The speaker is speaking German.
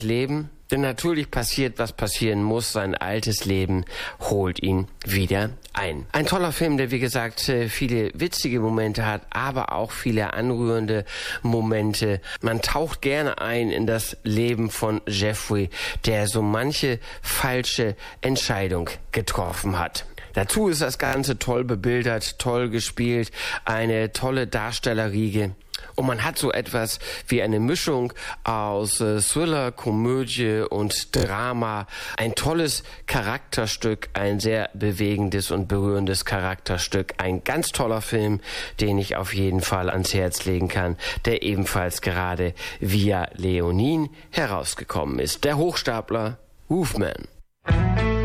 Leben, denn natürlich passiert, was passieren muss. Sein altes Leben holt ihn wieder ein. Ein toller Film, der wie gesagt viele witzige Momente hat, aber auch viele anrührende Momente. Man taucht gerne ein in das Leben von Jeffrey, der so manche falsche Entscheidung getroffen hat. Dazu ist das Ganze toll bebildert, toll gespielt, eine tolle Darstellerriege. Und man hat so etwas wie eine Mischung aus Thriller, Komödie und Drama. Ein tolles Charakterstück, ein sehr bewegendes und berührendes Charakterstück. Ein ganz toller Film, den ich auf jeden Fall ans Herz legen kann, der ebenfalls gerade via Leonin herausgekommen ist. Der Hochstapler Wolfman.